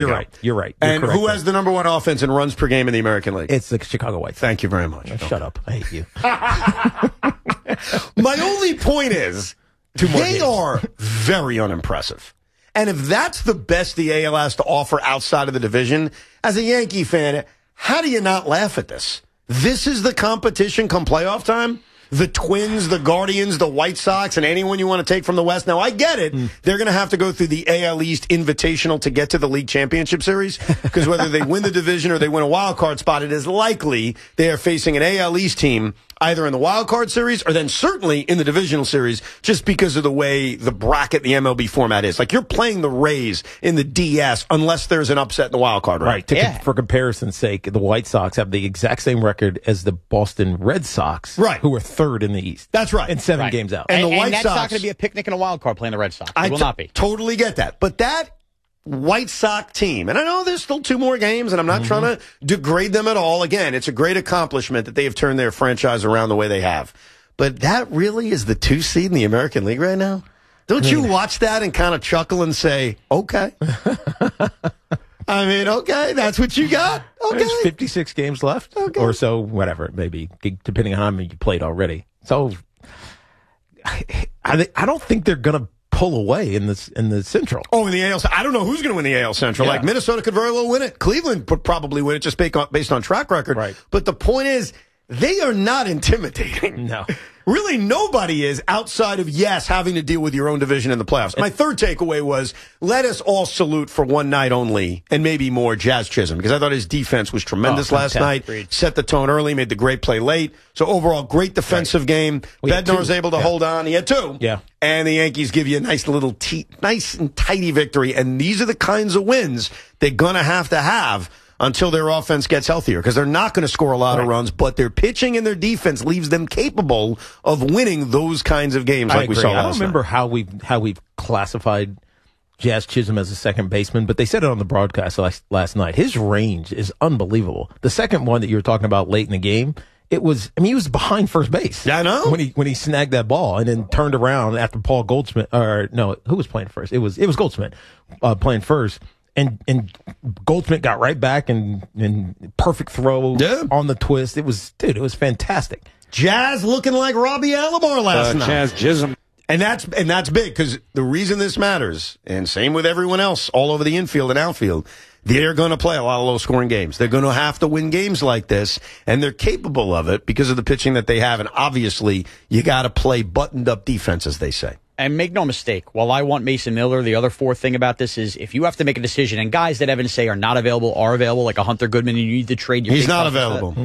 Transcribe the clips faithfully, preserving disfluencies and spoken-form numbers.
You're go. right. You're right. You're and correct, who has the number one offense in runs per game in the American League? It's the Chicago White Sox. Thank you very much. Oh, shut up. I hate you. My only point is, Two more they games. are very unimpressive. And if that's the best the A L has to offer outside of the division, as a Yankee fan, how do you not laugh at this? This is the competition come playoff time? The Twins, the Guardians, the White Sox, and anyone you want to take from the West. Now, I get it. Mm. They're going to have to go through the A L East Invitational to get to the League Championship Series, because whether they win the division or they win a wild card spot, it is likely they are facing an A L East team either in the wild card series or then certainly in the divisional series, just because of the way the bracket, the M L B format is. Like, you're playing the Rays in the D S unless there's an upset in the wild card, right? Right. To Yeah. com- for comparison's sake, the White Sox have the exact same record as the Boston Red Sox, Right. who are third in the East. That's right. And seven Right. games out. And And, the and White that's Sox- not going to be a picnic and a wild card playing the Red Sox. It I will t- not be. Totally get that. But that White Sox team, and I know there's still two more games, and I'm not mm-hmm. trying to degrade them at all. Again, it's a great accomplishment that they have turned their franchise around the way they have. But that really is the two seed in the American League right now? Don't you watch that and kind of chuckle and say, okay. I mean, okay, that's what you got. Okay. There's fifty-six games left, Okay. or so, whatever it may be, depending on how many you played already. So, I, I, I don't think they're going to pull away in this in the Central. Oh, in the A L, I don't know who's going to win the A L Central. Yeah. Like, Minnesota could very well win it. Cleveland would probably win it just based on, based on track record. Right. But the point is, they are not intimidating. No. Really, nobody is outside of, yes, having to deal with your own division in the playoffs. My third takeaway was, let us all salute for one night only, and maybe more, Jazz Chisholm, because I thought his defense was tremendous Oh, last night. fantastic. Set the tone early, made the great play late. So overall, great defensive game. We had Bednar was two. able to Yeah. hold on. He had two. Yeah. And the Yankees give you a nice little, te- nice and tidy victory. And these are the kinds of wins they're going to have to have until their offense gets healthier, because they're not going to score a lot Right. of runs, but their pitching and their defense leaves them capable of winning those kinds of games I like we agree. saw I don't last remember night. how we how we've classified Jazz Chisholm as a second baseman, but they said it on the broadcast last, last night. His range is unbelievable. The second one that you were talking about late in the game, it was, I mean, he was behind first base. Yeah, I know. When he when he snagged that ball and then turned around after Paul Goldsmith, or no, who was playing first? It was it was Goldsmith uh, playing first. And and Goldsmith got right back and, and perfect throw Yeah. on the twist. It was, dude, it was fantastic. Jazz looking like Robbie Alomar last Uh, night. Jazz Chisholm. And that's and that's big, because the reason this matters, and same with everyone else all over the infield and outfield, they're going to play a lot of low-scoring games. They're going to have to win games like this, and they're capable of it because of the pitching that they have. And obviously, you got to play buttoned-up defense, as they say. And make no mistake, while I want Mason Miller, the other fourth thing about this is if you have to make a decision, and guys that Evan say are not available are available, like a Hunter Goodman, and you need to trade your He's big not prospects for available.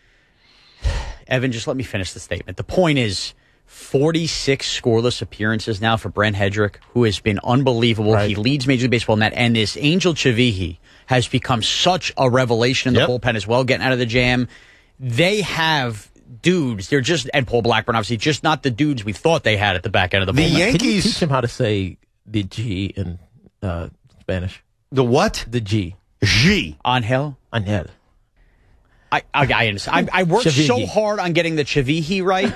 that. Evan, just let me finish the statement. The point is, forty-six scoreless appearances now for Brent Hedrick, who has been unbelievable. Right. He leads Major League Baseball in that. And this Angel Chavihi has become such a revelation in the Yep. bullpen as well, getting out of the jam. They have dudes. They're just, and Paul Blackburn, obviously, just not the dudes we thought they had at the back end of the The bullpen. Yankees- Can you teach him how to say the G in uh, Spanish? The what? The G. G. Angel. Angel. I, I, I understand. I, I worked Chavihi. so hard on getting the Chavihi right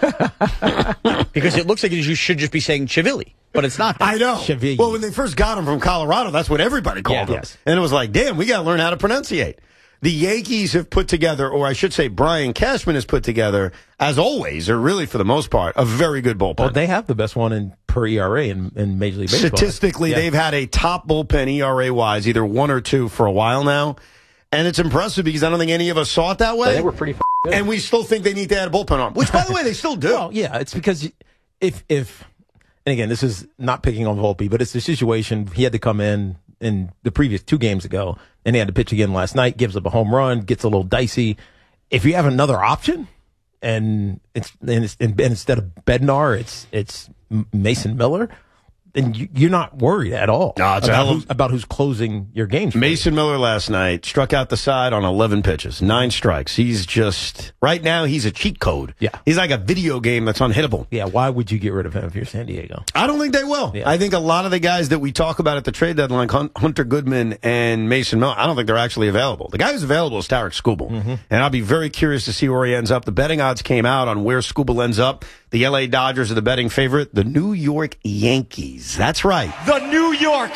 because it looks like you should just be saying Chavilli, but it's not that. I know. Chavihi. Well, when they first got him from Colorado, that's what everybody called Yeah, him. yes. And it was like, damn, we got to learn how to pronunciate. The Yankees have put together, or I should say Brian Cashman has put together, as always, or really for the most part, a very good bullpen. Well, they have the best one in per E R A in, in Major League Baseball. Statistically, Yeah. they've had a top bullpen E R A-wise, either one or two for a while now. And it's impressive because I don't think any of us saw it that way. They were pretty f- good. And we still think they need to add a bullpen arm, which, by the way, they still do. Well, yeah, it's because if if and again, this is not picking on Volpe, but it's the situation he had to come in in the previous two games ago, and he had to pitch again last night. Gives up a home run, gets a little dicey. If you have another option, and it's and, it's, and instead of Bednar, it's it's Mason Miller, then you, you're not worried at all No, it's a about, hell of- who's, about who's closing your games. for you. Mason Miller last night struck out the side on eleven pitches, nine strikes. He's just, right now, he's a cheat code. Yeah. He's like a video game that's unhittable. Yeah, why would you get rid of him if you're San Diego? I don't think they will. Yeah. I think a lot of the guys that we talk about at the trade deadline, like Hun- Hunter Goodman and Mason Miller, I don't think they're actually available. The guy who's available is Tarek Skubal. Mm-hmm. And I'll be very curious to see where he ends up. The betting odds came out on where Skubal ends up. The L A Dodgers are the betting favorite. The New York Yankees. That's right. The New York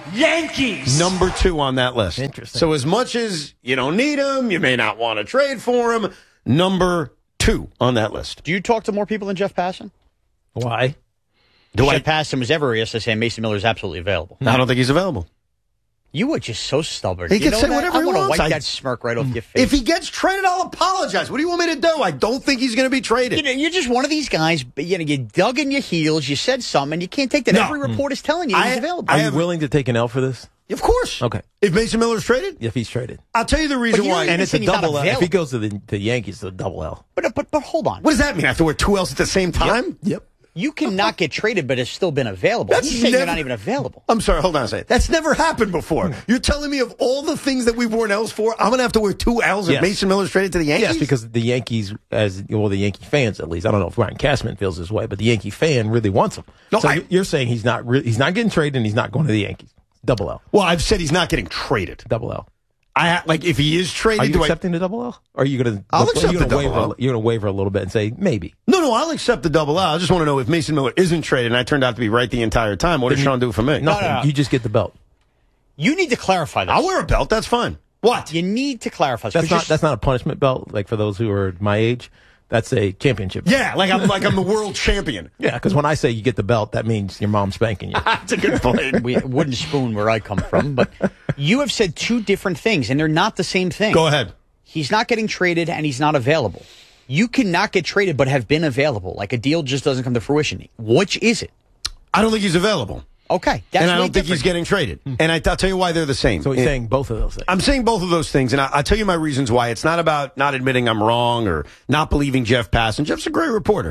Yankees. Number two on that list. Interesting. So as much as you don't need him, you may not want to trade for him. Number two on that list. Do you talk to more people than Jeff Passan? Why? Do Jeff I? Passan was everywhere yesterday saying Mason Miller is absolutely available. I don't think he's available. You were just so stubborn. He you can know say that? whatever I he want to wants. wipe I- that smirk right off your face. If he gets traded, I'll apologize. What do you want me to do? I don't think he's going to be traded. You know, you're just one of these guys. But, you know, you dug in your heels. You said something, and you can't take that. No. Every report is telling you I- he's available. Are I you have- willing to take an L for this? Of course. Okay. If Mason Miller's traded, If he's traded. I'll tell you the reason But you why. don't And it's a saying he's not double L. If he available. goes to the, the Yankees, it's a double L. but, but but hold on. What does that mean? I have to wear two L's at the same time? Yep. You cannot get traded, but it's still been available. That's He's saying never- you're not even available. I'm sorry, hold on a second. That's never happened before. You're telling me of all the things that we've worn L's for, I'm going to have to wear two L's if Yes. Mason Miller's traded to the Yankees? Yes, because the Yankees, as well, the Yankee fans at least. I don't know if Ryan Cashman feels this way, but the Yankee fan really wants him. No, so I- you're saying he's not re- he's not getting traded and he's not going to the Yankees. Double L. Well, I've said he's not getting traded. Double L. I ha- like if he is traded. Are you do I- accepting the double L? Or are you going to? I'll accept you're gonna the double waver, L. You're going to waver a little bit and say maybe. No, no, I'll accept the double L. I just want to know if Mason Miller isn't traded and I turned out to be right the entire time. What does Sean do for me? Nothing. no, no. You just get the belt. You need to clarify this. I'll wear a belt. That's fine. What? You need to clarify this. That's 'cause not you're- that's not a punishment belt. Like for those who are my age, that's a championship belt. Yeah, like I'm like I'm the world champion. Yeah, because when I say you get the belt, that means your mom's spanking you. That's a good point. we, wooden spoon where I come from, but you have said two different things, and they're not the same thing. Go ahead. He's not getting traded, and he's not available. You cannot get traded, but have been available. Like a deal just doesn't come to fruition. Which is it? I don't think he's available. Okay, that's and I way don't think he's different. getting traded. And I, I'll tell you why they're the same. So he's It- saying both of those things. I'm saying both of those things, and I, I'll tell you my reasons why. It's not about not admitting I'm wrong or not believing Jeff Passan. Jeff's a great reporter.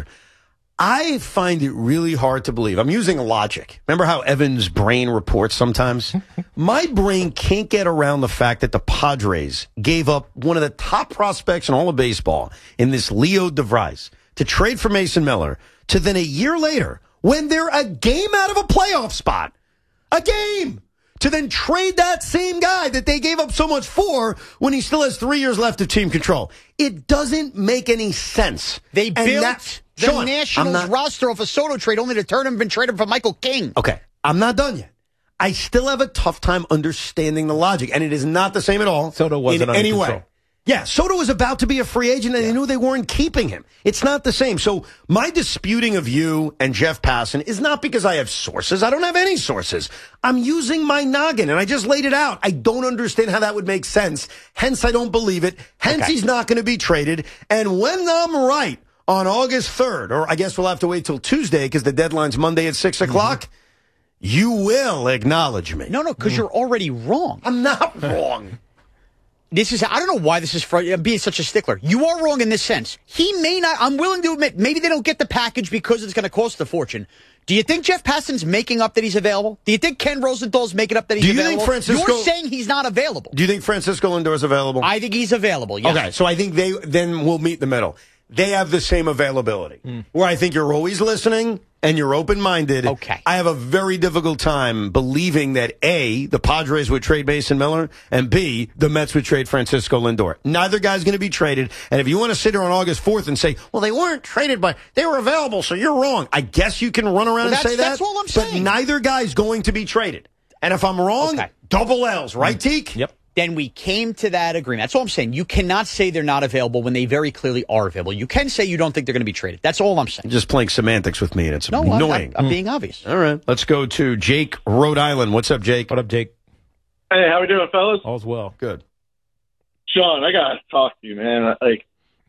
I find it really hard to believe. I'm using logic. Remember how Evan's brain reports sometimes? My brain can't get around the fact that the Padres gave up one of the top prospects in all of baseball in this Leo DeVries to trade for Mason Miller to then a year later, when they're a game out of a playoff spot, a game, to then trade that same guy that they gave up so much for when he still has three years left of team control. It doesn't make any sense. They And built that- the Sean, I'm Nationals not- roster off a Soto trade only to turn him and trade him for Michael King. Okay, I'm not done yet. I still have a tough time understanding the logic, and it is not the same at all. Soto wasn't in under any control. way. Yeah, Soto was about to be a free agent, and they knew they weren't keeping him. It's not the same. So my disputing of you and Jeff Passan is not because I have sources. I don't have any sources. I'm using my noggin, and I just laid it out. I don't understand how that would make sense. Hence, I don't believe it. Hence, Okay. he's not going to be traded. And when I'm right on August third, or I guess we'll have to wait till Tuesday because the deadline's Monday at six o'clock, you will acknowledge me. No, no, because you're already wrong. I'm not wrong. This is, I don't know why this is fr- being such a stickler. You are wrong in this sense. He may not, I'm willing to admit, maybe they don't get the package because it's going to cost a fortune. Do you think Jeff Passan's making up that he's available? Do you think Ken Rosenthal's making up that he's Do you think available? Francisco- You're saying he's not available. Do you think Francisco Lindor is available? I think he's available, yes. Okay, so I think they then we'll meet in the middle. They have the same availability. Mm. Where I think you're always listening and you're open-minded. Okay. I have a very difficult time believing that A, the Padres would trade Mason Miller, and B, the Mets would trade Francisco Lindor. Neither guy's going to be traded. And if you want to sit here on August fourth and say, well, they weren't traded, but they were available, so you're wrong. I guess you can run around Well, and that's- say that. that's all I'm But saying. neither guy's going to be traded. And if I'm wrong, Okay. double L's, right, Teak? Yep. Then we came to that agreement. That's all I'm saying. You cannot say they're not available when they very clearly are available. You can say you don't think they're going to be traded. That's all I'm saying. Just playing semantics with me, and it's No, I'm, annoying. I'm, I'm being obvious. All right. Let's go to Jake, Rhode Island. What's up, Jake? What up, Jake? Hey, how we doing, fellas? All's well. Good. Sean, I gotta talk to you, man. Like,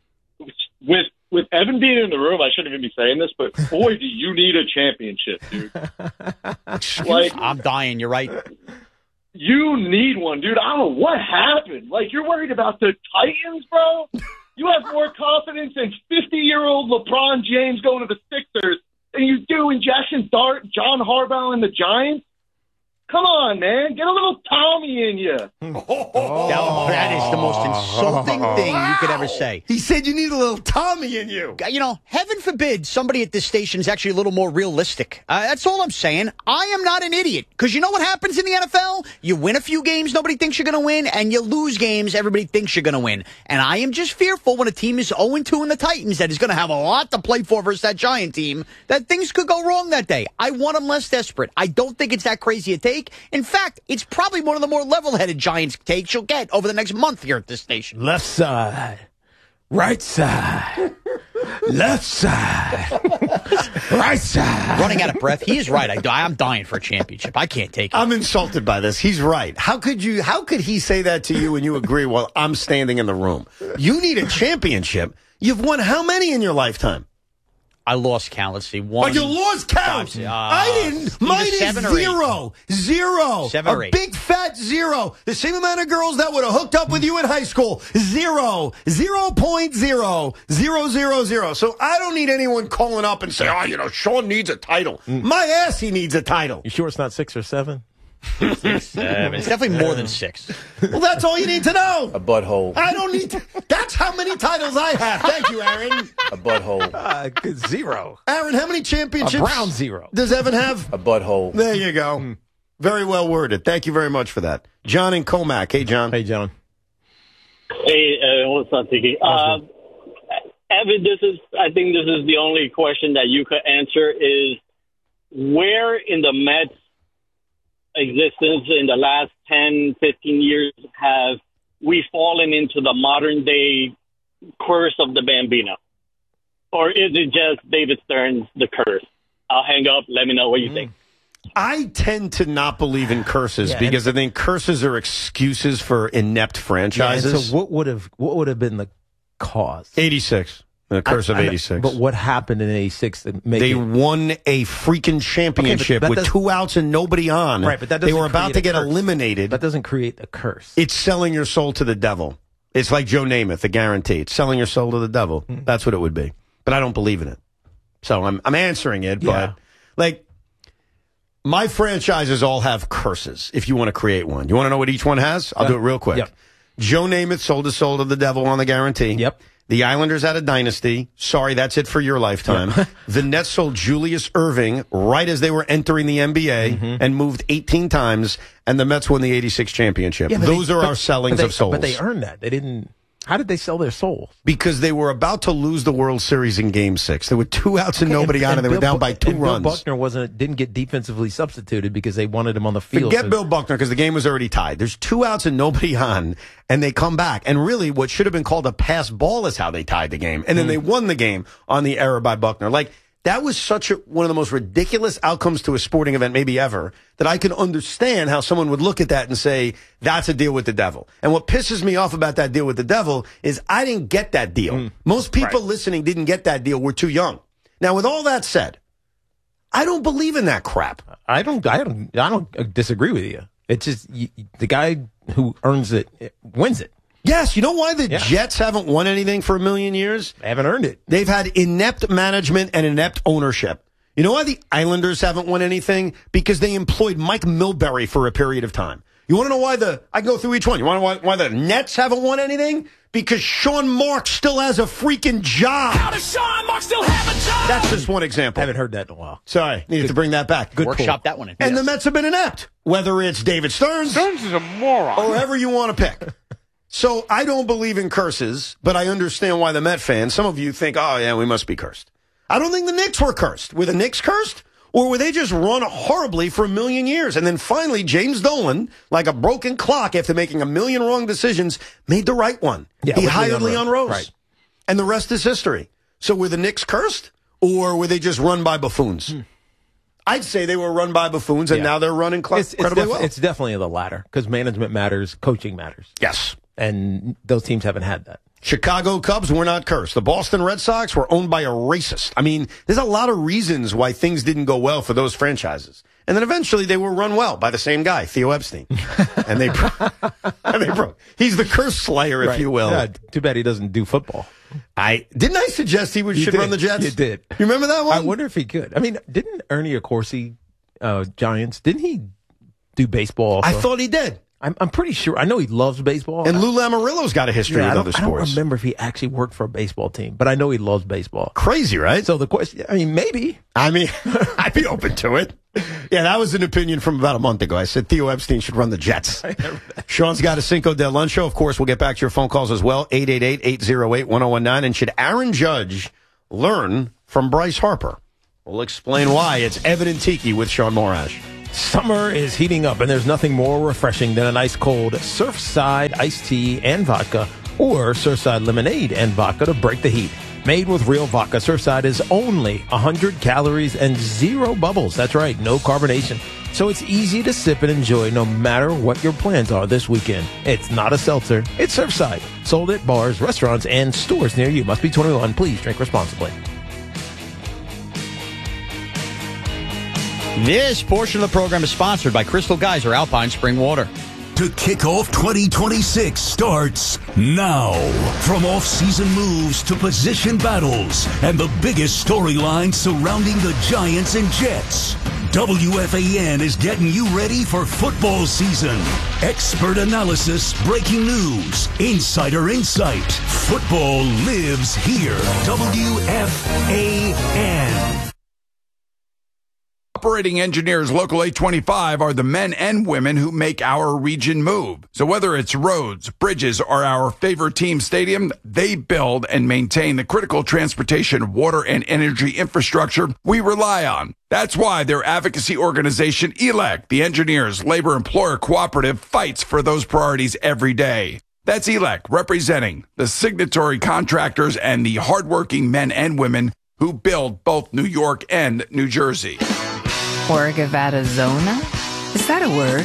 with with Evan being in the room, I shouldn't even be saying this, but boy, do you need a championship, dude. Like, I'm dying. You're right. you need one, dude. I don't know what happened. Like, you're worried about the Titans, bro? You have more confidence in fifty-year-old LeBron James going to the Sixers than you do in Jackson Dart, John Harbaugh, and the Giants? Come on, man. Get a little Tommy in you. That, that is the most insulting thing you could ever say. He said you need a little Tommy in you. You know, heaven forbid somebody at this station is actually a little more realistic. Uh, that's all I'm saying. I am not an idiot. Because you know what happens in the N F L? You win a few games nobody thinks you're going to win, and you lose games everybody thinks you're going to win. And I am just fearful when a team is oh and two in the Titans that is going to have a lot to play for versus that Giant team, that things could go wrong that day. I want them less desperate. I don't think it's that crazy a take. take. In fact, it's probably one of the more level-headed Giants takes you'll get over the next month here at this station. Left side, right side, left side, right side. Running out of breath. He is right. I, I'm dying for a championship. I can't take it. I'm insulted by this. He's right. How could you? How could he say that to you and you agree while I'm standing in the room? You need a championship. You've won how many in your lifetime? I lost count. Let's see. One. Oh, you lost count. Five, uh, I didn't. Mine is seven or zero. Zero. Seven or a eight. big fat zero. The same amount of girls that would have hooked up with you in high school. Zero. Zero point zero. Zero, zero, zero. So I don't need anyone calling up and saying, oh, you know, Sean needs a title. Mm. My ass, he needs a title. You sure it's not six or seven? Seven. It's definitely more than six. Well, that's all you need to know. A butthole. I don't need to. That's how many titles I have. Thank you, Aaron. A butthole. Uh, zero. Aaron, how many championships? A brown zero. Does Evan have? A butthole. There you go. Mm. Very well worded. Thank you very much for that. John in Comac. Hey, John. Hey, John. Hey, uh, what's up, Tiki? Uh, Evan, this is, I think this is the only question that you could answer is where in the Mets existence in the last ten, fifteen years have we fallen into the modern day curse of the Bambino? Or is it just David Stern's The Curse? I'll hang up. Let me know what you mm. think. I tend to not believe in curses yeah, because I think curses are excuses for inept franchises. Yeah, so what would have what would have been the cause? eighty-six. The curse I, of eighty-six. But what happened in eighty-six that made They it... won a freaking championship okay, with two outs and nobody on. Right, but that they were about to get curse. eliminated. That doesn't create a curse. It's selling your soul to the devil. It's like Joe Namath, the guarantee. It's selling your soul to the devil. Mm-hmm. That's what it would be. But I don't believe in it. So I'm I'm answering it, but yeah. like my franchises all have curses if you want to create one. You want to know what each one has? I'll uh, do it real quick. Yep. Joe Namath sold his soul to the devil on the guarantee. Yep. The Islanders had a dynasty. Sorry, that's it for your lifetime. Yeah. The Nets sold Julius Erving right as they were entering the N B A mm-hmm. and moved eighteen times, and the Mets won the eighty-six championship. Yeah, Those they, are but, our sellings they, of souls. But they earned that. They didn't. How did they sell their souls? Because they were about to lose the World Series in Game Six. There were two outs and okay, nobody and, on, and, and they Bill, were down by two and runs. Bill Buckner wasn't didn't get defensively substituted because they wanted him on the field. Forget so. Bill Buckner because the game was already tied. There's two outs and nobody on, and they come back. And really, what should have been called a pass ball is how they tied the game. And then mm. they won the game on the error by Buckner. Like, that was such a, one of the most ridiculous outcomes to a sporting event maybe ever that I can understand how someone would look at that and say, that's a deal with the devil. And what pisses me off about that deal with the devil is I didn't get that deal. Mm. Most people right. listening didn't get that deal. We're too young. Now, with all that said, I don't believe in that crap. I don't, I don't, I don't disagree with you. It's just you, the guy who earns it wins it. Yes, you know why the yeah. Jets haven't won anything for a million years? They haven't earned it. They've had inept management and inept ownership. You know why the Islanders haven't won anything? Because they employed Mike Milbury for a period of time. You want to know why the, I go through each one. You want to know why, why the Nets haven't won anything? Because Sean Marks still has a freaking job. How does Sean Marks still have a job? That's just one example. I haven't heard that in a while. Sorry, needed Good. to bring that back. Good workshop that one in. And yes. the Mets have been inept. Whether it's David Stearns. Stearns is a moron. Or whoever you want to pick. So I don't believe in curses, but I understand why the Met fans, some of you think, oh, yeah, we must be cursed. I don't think the Knicks were cursed. Were the Knicks cursed? Or were they just run horribly for a million years? And then finally, James Dolan, like a broken clock after making a million wrong decisions, made the right one. Yeah, he hired Leon Rose. Rose. Right. And the rest is history. So were the Knicks cursed? Or were they just run by buffoons? Hmm. I'd say they were run by buffoons, and yeah. now they're running cl- it's, it's incredibly def- well. It's definitely the latter, because management matters, coaching matters. Yes. And those teams haven't had that. Chicago Cubs were not cursed. The Boston Red Sox were owned by a racist. I mean, there's a lot of reasons why things didn't go well for those franchises. And then eventually they were run well by the same guy, Theo Epstein. and they and they broke. He's the curse slayer, if right. you will. Yeah, too bad he doesn't do football. I didn't I suggest he would you should did. run the Jets? You did. You remember that one? I wonder if he could. I mean, didn't Ernie Accorsi, uh, Giants, didn't he do baseball also? I thought he did. I'm, I'm pretty sure. I know he loves baseball. And Lou Lamarillo's got a history yeah, with other sports. I don't remember if he actually worked for a baseball team, but I know he loves baseball. Crazy, right? So the question, I mean, maybe. I mean, I'd be open to it. Yeah, that was an opinion from about a month ago. I said Theo Epstein should run the Jets. Sean's got a Cinco de Lunch show. Of course, we'll get back to your phone calls as well. eight eight eight, eight oh eight, one oh one nine. And should Aaron Judge learn from Bryce Harper? We'll explain why. It's Evan and Tiki with Sean Morash. Summer is heating up, and there's nothing more refreshing than an ice cold Surfside iced tea and vodka, or Surfside lemonade and vodka to break the heat. Made with real vodka, Surfside is only one hundred calories and zero bubbles. That's right, no carbonation. So it's easy to sip and enjoy no matter what your plans are this weekend. It's not a seltzer, it's Surfside. Sold at bars, restaurants, and stores near you. Must be twenty-one. Please drink responsibly. This portion of the program is sponsored by Crystal Geyser Alpine Spring Water. To kick off twenty twenty-six starts now. From off-season moves to position battles and the biggest storylines surrounding the Giants and Jets, W F A N is getting you ready for football season. Expert analysis, breaking news, insider insight. Football lives here. W F A N. Operating engineers Local eight twenty-five are the men and women who make our region move. So whether it's roads, bridges, or our favorite team stadium, they build and maintain the critical transportation, water, and energy infrastructure we rely on. That's why their advocacy organization, E L E C, the Engineers Labor Employer Cooperative, fights for those priorities every day. That's E L E C representing the signatory contractors and the hardworking men and women who build both New York and New Jersey. Orgavatazona? Is that a word?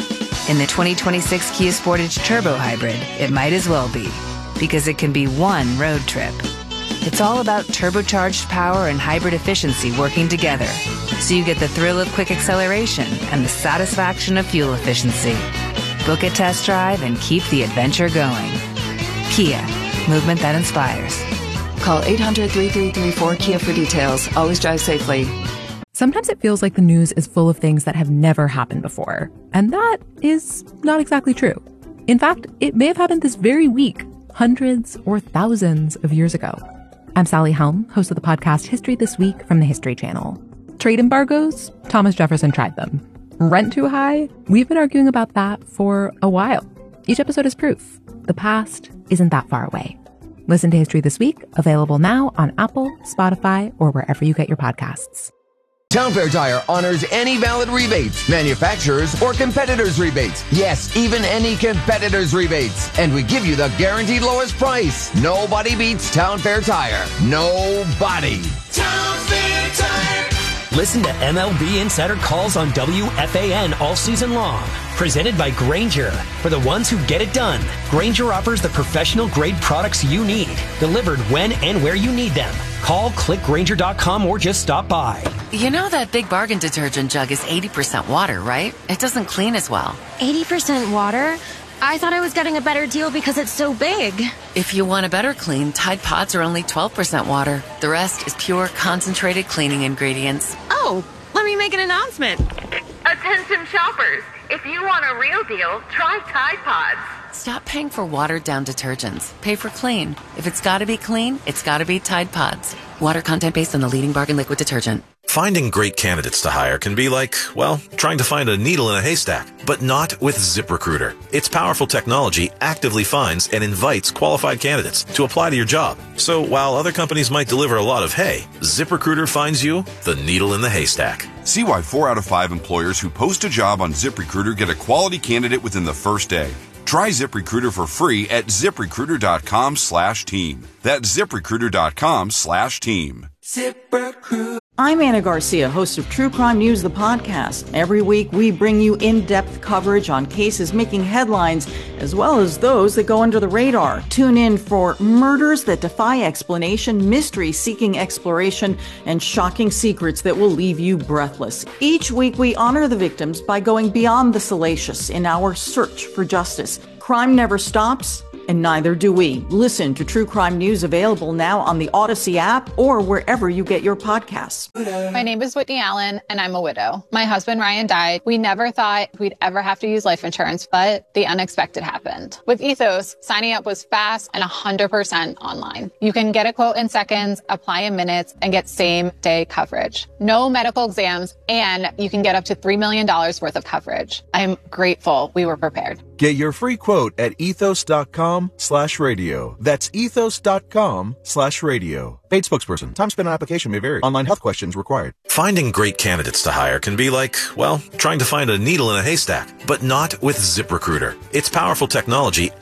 In the twenty twenty-six Kia Sportage Turbo Hybrid, it might as well be, because it can be one road trip. It's all about turbocharged power and hybrid efficiency working together, so you get the thrill of quick acceleration and the satisfaction of fuel efficiency. Book a test drive and keep the adventure going. Kia, movement that inspires. Call eight hundred, three three three, four Kia for details. Always drive safely. Sometimes it feels like the news is full of things that have never happened before, and that is not exactly true. In fact, it may have happened this very week, hundreds or thousands of years ago. I'm Sally Helm, host of the podcast History This Week from the History Channel. Trade embargoes? Thomas Jefferson tried them. Rent too high? We've been arguing about that for a while. Each episode is proof. The past isn't that far away. Listen to History This Week, available now on Apple, Spotify, or wherever you get your podcasts. Town Fair Tire honors any valid rebates, manufacturers or competitors' rebates. Yes, even any competitors' rebates. And we give you the guaranteed lowest price. Nobody beats Town Fair Tire. Nobody. Town Fair Tire. Listen to M L B Insider Calls on W F A N all season long. Presented by Grainger. For the ones who get it done, Grainger offers the professional-grade products you need, delivered when and where you need them. Call, click Grainger dot com, or just stop by. You know that Big Bargain detergent jug is eighty percent water, right? It doesn't clean as well. eighty percent water? I thought I was getting a better deal because it's so big. If you want a better clean, Tide Pods are only twelve percent water. The rest is pure, concentrated cleaning ingredients. Oh, let me make an announcement. Attention shoppers. If you want a real deal, try Tide Pods. Stop paying for watered-down detergents. Pay for clean. If it's got to be clean, it's got to be Tide Pods. Water content based on the leading bargain liquid detergent. Finding great candidates to hire can be like, well, trying to find a needle in a haystack, but not with ZipRecruiter. Its powerful technology actively finds and invites qualified candidates to apply to your job. So while other companies might deliver a lot of hay, ZipRecruiter finds you the needle in the haystack. See why four out of five employers who post a job on ZipRecruiter get a quality candidate within the first day. Try ZipRecruiter for free at ZipRecruiter.com slash team. That's ZipRecruiter.com slash team. ZipRecruiter. I'm Anna Garcia, host of True Crime News, the podcast. Every week, we bring you in-depth coverage on cases making headlines, as well as those that go under the radar. Tune in for murders that defy explanation, mysteries seeking exploration, and shocking secrets that will leave you breathless. Each week, we honor the victims by going beyond the salacious in our search for justice. Crime never stops, and neither do we. Listen to True Crime News, available now on the Odyssey app or wherever you get your podcasts. My name is Whitney Allen, and I'm a widow. My husband, Ryan, died. We never thought we'd ever have to use life insurance, but the unexpected happened. With Ethos, signing up was fast and one hundred percent online. You can get a quote in seconds, apply in minutes, and get same-day coverage. No medical exams, and you can get up to three million dollars worth of coverage. I'm grateful we were prepared. Get your free quote at ethos.com slash radio. That's ethos.com slash radio. Paid spokesperson. Time spent on application may vary. Online health questions required. Finding great candidates to hire can be like, well, trying to find a needle in a haystack, but not with ZipRecruiter. Its powerful technology